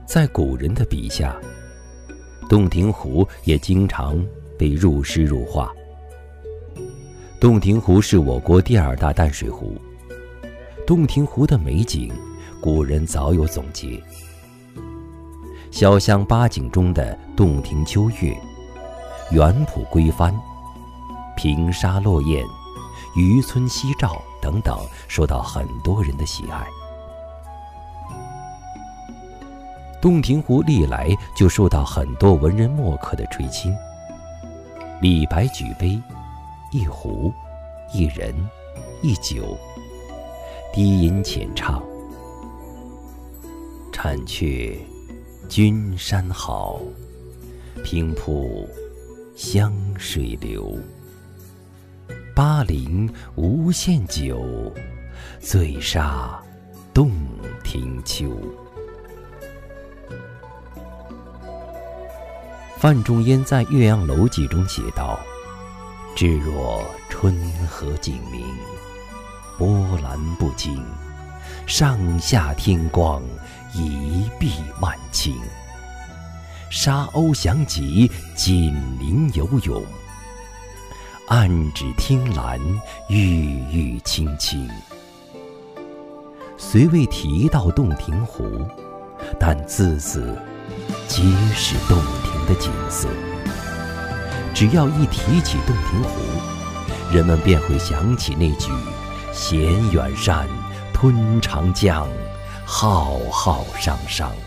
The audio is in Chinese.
在古人的笔下，洞庭湖也经常被入诗入画。洞庭湖是我国第2大淡水湖，洞庭湖的美景，古人早有总结。潇湘八景中的洞庭秋月、园圃归帆、平沙落雁、渔村夕照等等，受到很多人的喜爱。洞庭湖历来就受到很多文人墨客的垂青。李白举杯，一壶，一人，一酒，低吟浅唱：婵却君山好，平铺湘水流。巴陵无限酒，醉杀洞庭秋。范仲淹在《岳阳楼记》中写道：至若春和景明，波澜不惊，上下天光，一碧万顷。沙鸥翔集，锦鳞游泳，岸芷汀兰，郁郁青青。虽未提到洞庭湖，但字字皆是洞庭的景色。只要一提起洞庭湖，人们便会想起那句衔远山吞长江，浩浩汤汤。